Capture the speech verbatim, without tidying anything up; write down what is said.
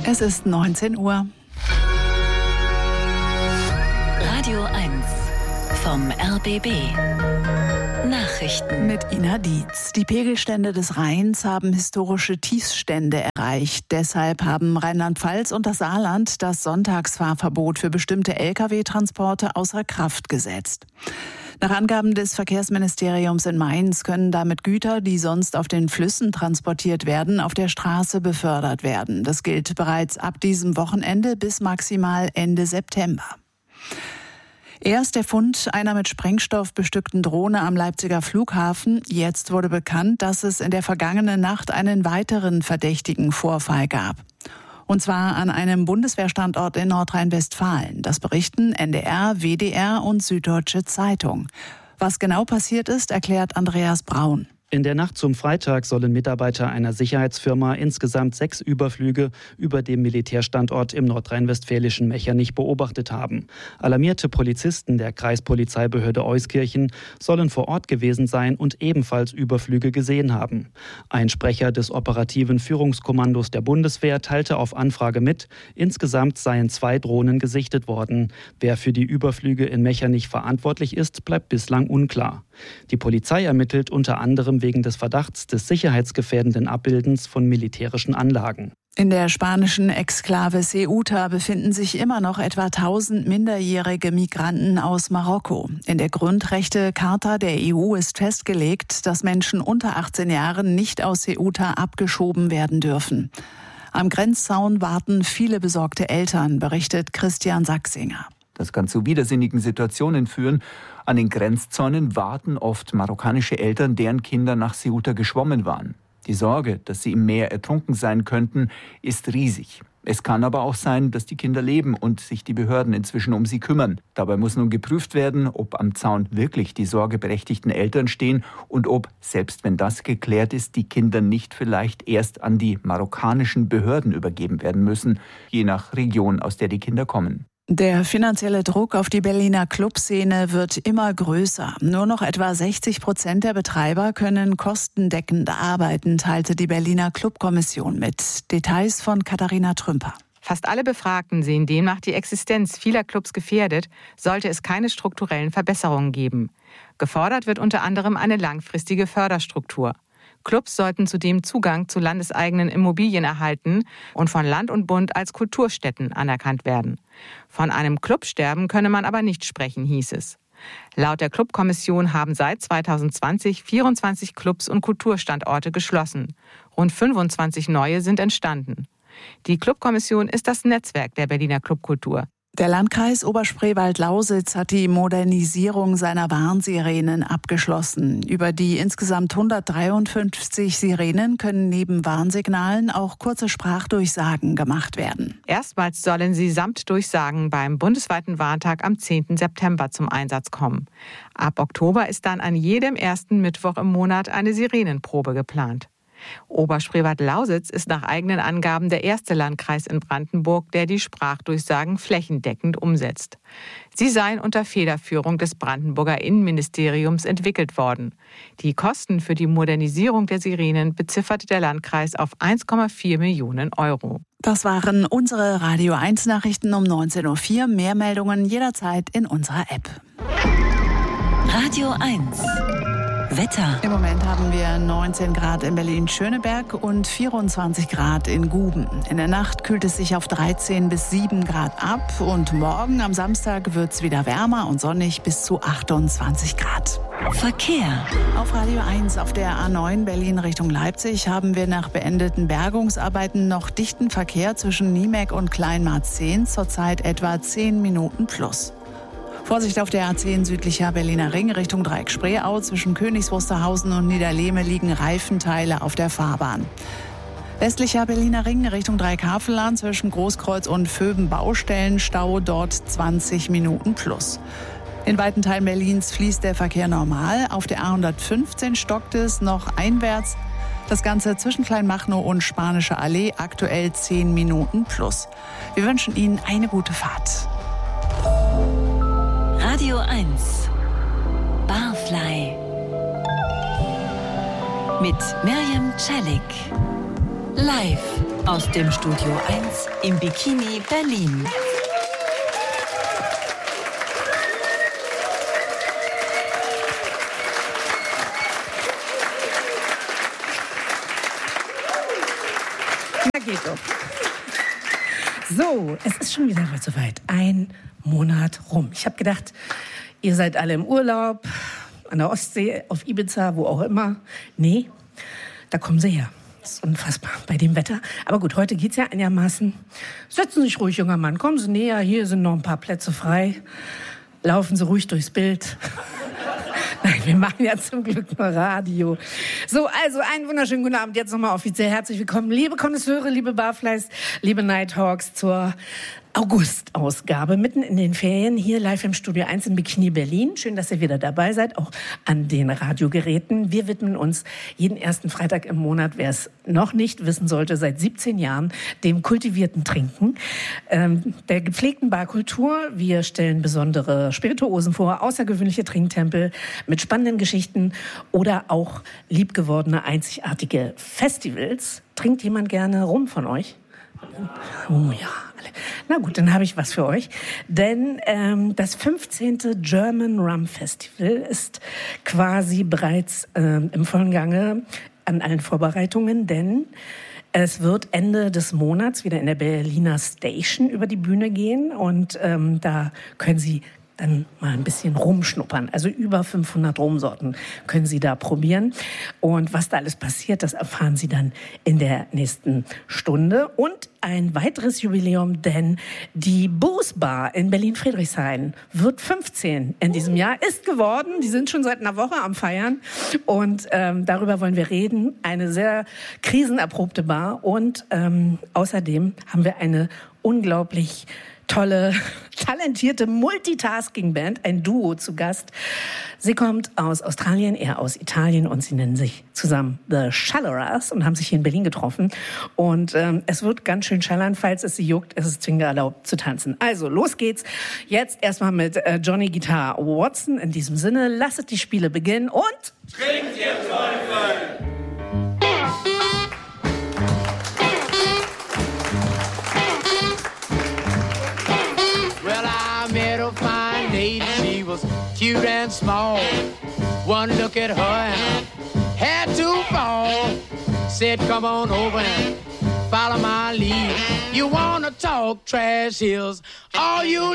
Es ist neunzehn Uhr. Radio eins vom R B B. Nachrichten mit Ina Dietz. Die Pegelstände des Rheins haben historische Tiefstände erreicht. Deshalb haben Rheinland-Pfalz und das Saarland das Sonntagsfahrverbot für bestimmte L K W-Transporte außer Kraft gesetzt. Nach Angaben des Verkehrsministeriums in Mainz können damit Güter, die sonst auf den Flüssen transportiert werden, auf der Straße befördert werden. Das gilt bereits ab diesem Wochenende bis maximal Ende September. Erst der Fund einer mit Sprengstoff bestückten Drohne am Leipziger Flughafen. Jetzt wurde bekannt, dass es in der vergangenen Nacht einen weiteren verdächtigen Vorfall gab. Und zwar an einem Bundeswehrstandort in Nordrhein-Westfalen. Das berichten N D R, W D R und Süddeutsche Zeitung. Was genau passiert ist, erklärt Andreas Braun. In der Nacht zum Freitag sollen Mitarbeiter einer Sicherheitsfirma insgesamt sechs Überflüge über dem Militärstandort im nordrhein-westfälischen Mechernich beobachtet haben. Alarmierte Polizisten der Kreispolizeibehörde Euskirchen sollen vor Ort gewesen sein und ebenfalls Überflüge gesehen haben. Ein Sprecher des operativen Führungskommandos der Bundeswehr teilte auf Anfrage mit, insgesamt seien zwei Drohnen gesichtet worden. Wer für die Überflüge in Mechernich verantwortlich ist, bleibt bislang unklar. Die Polizei ermittelt unter anderem wegen des Verdachts des sicherheitsgefährdenden Abbildens von militärischen Anlagen. In der spanischen Exklave Ceuta befinden sich immer noch etwa tausend minderjährige Migranten aus Marokko. In der Grundrechtecharta der E U ist festgelegt, dass Menschen unter achtzehn Jahren nicht aus Ceuta abgeschoben werden dürfen. Am Grenzzaun warten viele besorgte Eltern, berichtet Christian Sachsinger. Das kann zu widersinnigen Situationen führen. An den Grenzzäunen warten oft marokkanische Eltern, deren Kinder nach Ceuta geschwommen waren. Die Sorge, dass sie im Meer ertrunken sein könnten, ist riesig. Es kann aber auch sein, dass die Kinder leben und sich die Behörden inzwischen um sie kümmern. Dabei muss nun geprüft werden, ob am Zaun wirklich die sorgeberechtigten Eltern stehen und ob, selbst wenn das geklärt ist, die Kinder nicht vielleicht erst an die marokkanischen Behörden übergeben werden müssen, je nach Region, aus der die Kinder kommen. Der finanzielle Druck auf die Berliner Clubszene wird immer größer. Nur noch etwa sechzig Prozent der Betreiber können kostendeckend arbeiten, teilte die Berliner Clubkommission mit. Details von Katharina Trümper. Fast alle Befragten sehen demnach die Existenz vieler Clubs gefährdet, sollte es keine strukturellen Verbesserungen geben. Gefordert wird unter anderem eine langfristige Förderstruktur. Clubs sollten zudem Zugang zu landeseigenen Immobilien erhalten und von Land und Bund als Kulturstätten anerkannt werden. Von einem Clubsterben könne man aber nicht sprechen, hieß es. Laut der Clubkommission haben seit zweitausendzwanzig vierundzwanzig Clubs und Kulturstandorte geschlossen. Rund fünfundzwanzig neue sind entstanden. Die Clubkommission ist das Netzwerk der Berliner Clubkultur. Der Landkreis Oberspreewald-Lausitz hat die Modernisierung seiner Warnsirenen abgeschlossen. Über die insgesamt hundertdreiundfünfzig Sirenen können neben Warnsignalen auch kurze Sprachdurchsagen gemacht werden. Erstmals sollen sie samt Durchsagen beim bundesweiten Warntag am zehnten September zum Einsatz kommen. Ab Oktober ist dann an jedem ersten Mittwoch im Monat eine Sirenenprobe geplant. Oberspreewald-Lausitz ist nach eigenen Angaben der erste Landkreis in Brandenburg, der die Sprachdurchsagen flächendeckend umsetzt. Sie seien unter Federführung des Brandenburger Innenministeriums entwickelt worden. Die Kosten für die Modernisierung der Sirenen bezifferte der Landkreis auf eins Komma vier Millionen Euro. Das waren unsere Radio eins Nachrichten um neunzehn Uhr vier. Mehr Meldungen jederzeit in unserer App. Radio eins Wetter. Im Moment haben wir neunzehn Grad in Berlin-Schöneberg und vierundzwanzig Grad in Guben. In der Nacht kühlt es sich auf dreizehn bis sieben Grad ab und morgen am Samstag wird es wieder wärmer und sonnig bis zu achtundzwanzig Grad. Verkehr. Auf Radio eins auf der A neun Berlin Richtung Leipzig haben wir nach beendeten Bergungsarbeiten noch dichten Verkehr zwischen Niemek und Kleinmarzehn, zurzeit etwa zehn Minuten plus. Vorsicht auf der A zehn südlicher Berliner Ring Richtung Dreieck-Spreeau. Zwischen Königs Wusterhausen und Niederlehme liegen Reifenteile auf der Fahrbahn. Westlicher Berliner Ring Richtung Dreieck-Havelland zwischen Großkreuz und Vöben Baustellen. Stau dort zwanzig Minuten plus. In weiten Teilen Berlins fließt der Verkehr normal. Auf der A hundertfünfzehn stockt es noch einwärts. Das Ganze zwischen Kleinmachnow und Spanische Allee aktuell zehn Minuten plus. Wir wünschen Ihnen eine gute Fahrt. Radio eins Barfly mit Miriam Celik live Aus dem Studio eins im Bikini Berlin. Na geht doch. So, es ist schon wieder soweit. Ein Monat rum. Ich habe gedacht, ihr seid alle im Urlaub, an der Ostsee, auf Ibiza, wo auch immer. Nee, da kommen sie her. Das ist unfassbar bei dem Wetter. Aber gut, heute geht's ja einigermaßen. Setzen Sie sich ruhig, junger Mann. Kommen Sie näher. Hier sind noch ein paar Plätze frei. Laufen Sie ruhig durchs Bild. Nein, wir machen ja zum Glück nur Radio. So, also einen wunderschönen guten Abend. Jetzt nochmal offiziell herzlich willkommen, liebe Konnoisseure, liebe Barflies, liebe Nighthawks zur August-Ausgabe, mitten in den Ferien, hier live im Studio eins in Bikini Berlin. Schön, dass ihr wieder dabei seid, auch an den Radiogeräten. Wir widmen uns jeden ersten Freitag im Monat, wer es noch nicht wissen sollte, seit siebzehn Jahren, dem kultivierten Trinken, ähm, der gepflegten Barkultur. Wir stellen besondere Spirituosen vor, außergewöhnliche Trinktempel mit spannenden Geschichten oder auch liebgewordene, einzigartige Festivals. Trinkt jemand gerne Rum von euch? Oh ja, alle. Na gut, dann habe ich was für euch. Denn ähm, das fünfzehnte German Rum Festival ist quasi bereits ähm, im vollen Gange an allen Vorbereitungen, denn es wird Ende des Monats wieder in der Berliner Station über die Bühne gehen und ähm, da können Sie dann mal ein bisschen rumschnuppern. Also über fünfhundert Rumsorten können Sie da probieren. Und was da alles passiert, das erfahren Sie dann in der nächsten Stunde. Und ein weiteres Jubiläum, denn die Booze Bar in Berlin-Friedrichshain wird fünfzehn in diesem Jahr, ist geworden. Die sind schon seit einer Woche am Feiern. Und ähm, darüber wollen wir reden. Eine sehr krisenerprobte Bar. Und ähm, außerdem haben wir eine unglaublich tolle, talentierte Multitasking-Band, ein Duo zu Gast. Sie kommt aus Australien, er aus Italien und sie nennen sich zusammen The Schallorers und haben sich hier in Berlin getroffen. Und ähm, es wird ganz schön schallern, falls es sie juckt, es ist zwingend erlaubt zu tanzen. Also, los geht's. Jetzt erstmal mit äh, Johnny Guitar Watson. In diesem Sinne, lasset die Spiele beginnen und... Trinkt ihr Teufel! She was cute and small. One look at her and had to fall. Said, come on over and follow my lead. You wanna talk trash, here's all you